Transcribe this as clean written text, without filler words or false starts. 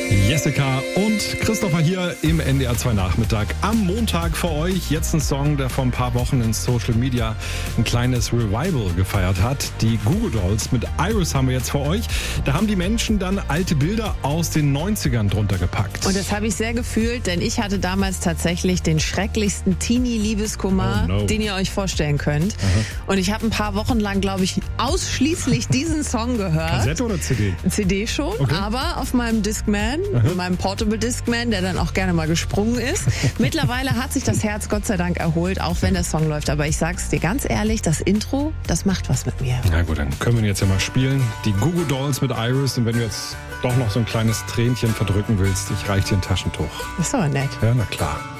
Jessica und Christopher hier im NDR 2 Nachmittag. Am Montag für euch jetzt ein Song, der vor ein paar Wochen in Social Media ein kleines Revival gefeiert hat. Die Goo Goo Dolls mit Iris haben wir jetzt für euch. Da haben die Menschen dann alte Bilder aus den 90ern drunter gepackt. Und das habe ich sehr gefühlt, denn ich hatte damals tatsächlich den schrecklichsten Teenie-Liebeskummer, den ihr euch vorstellen könnt. Und ich habe ein paar Wochen lang, glaube ich, ausschließlich diesen Song gehört. Kassette oder CD? CD schon, okay. Aber auf meinem Discman, meinem Portable Discman, der dann auch gerne mal gesprungen ist. Mittlerweile hat sich das Herz Gott sei Dank erholt, auch wenn der Song läuft. Aber ich sag's dir ganz ehrlich, das Intro, das macht was mit mir. Na gut, dann können wir ihn jetzt ja mal spielen. Die Goo Goo Dolls mit Iris. Und wenn du jetzt doch noch so ein kleines Tränchen verdrücken willst, ich reich dir ein Taschentuch. Das ist aber nett. Ja, na klar.